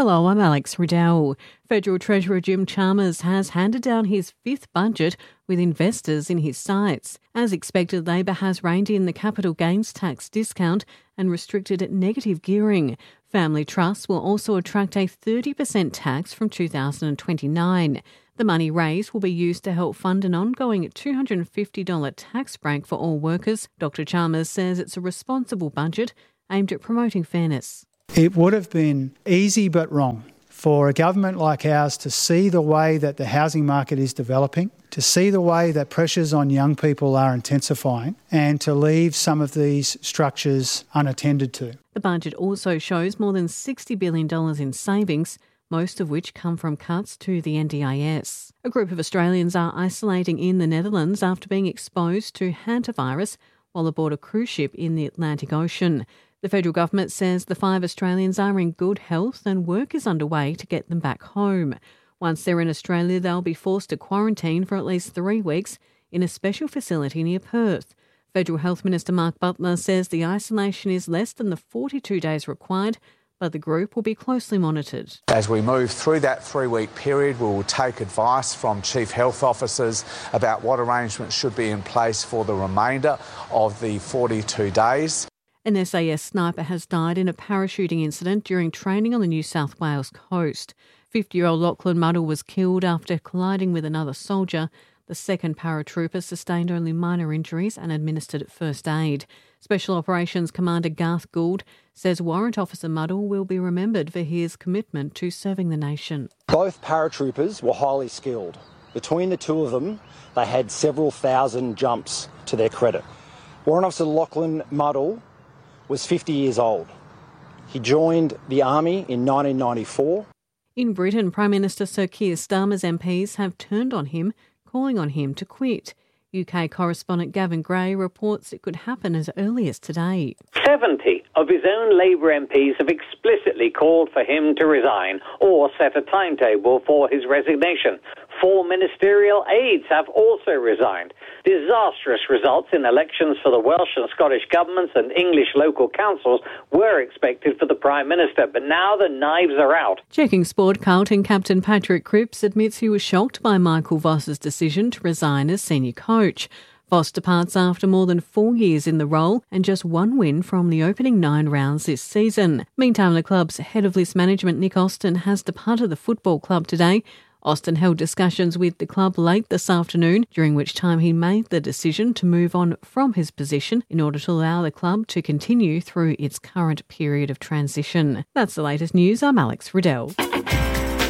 Hello, I'm Alex Riddell. Federal Treasurer Jim Chalmers has handed down his fifth budget with investors in his sights. As expected, Labor has reined in the capital gains tax discount and restricted negative gearing. Family trusts will also attract a 30% tax from 2029. The money raised will be used to help fund an ongoing $250 tax break for all workers. Dr. Chalmers says it's a responsible budget aimed at promoting fairness. It would have been easy but wrong for a government like ours to see the way that the housing market is developing, to see the way that pressures on young people are intensifying, and to leave some of these structures unattended to. The budget also shows more than $60 billion in savings, most of which come from cuts to the NDIS. A group of Australians are isolating in the Netherlands after being exposed to hantavirus while aboard a cruise ship in the Atlantic Ocean. The federal government says the 5 Australians are in good health and work is underway to get them back home. Once they're in Australia, they'll be forced to quarantine for at least 3 weeks in a special facility near Perth. Federal Health Minister Mark Butler says the isolation is less than the 42 days required, but the group will be closely monitored. As we move through that 3-week period, we will take advice from Chief Health Officers about what arrangements should be in place for the remainder of the 42 days. An SAS sniper has died in a parachuting incident during training on the New South Wales coast. 50-year-old Lachlan Muddle was killed after colliding with another soldier. The second paratrooper sustained only minor injuries and administered first aid. Special Operations Commander Garth Gould says Warrant Officer Muddle will be remembered for his commitment to serving the nation. Both paratroopers were highly skilled. Between the two of them, they had several thousand jumps to their credit. Warrant Officer Lachlan Muddle was 50 years old. He joined the Army in 1994. In Britain, Prime Minister Sir Keir Starmer's MPs have turned on him, calling on him to quit. UK correspondent Gavin Gray reports it could happen as early as today. 70 of his own Labour MPs have explicitly called for him to resign or set a timetable for his resignation. 4 ministerial aides have also resigned. Disastrous results in elections for the Welsh and Scottish governments and English local councils were expected for the Prime Minister, but now the knives are out. Checking sport, Carlton captain Patrick Cripps admits he was shocked by Michael Voss's decision to resign as senior coach. Voss departs after more than 4 years in the role and just 1 win from the opening 9 rounds this season. Meantime, the club's head of list management, Nick Austin, has departed the football club today. Austin held discussions with the club late this afternoon, during which time he made the decision to move on from his position in order to allow the club to continue through its current period of transition. That's the latest news. I'm Alex Riddell.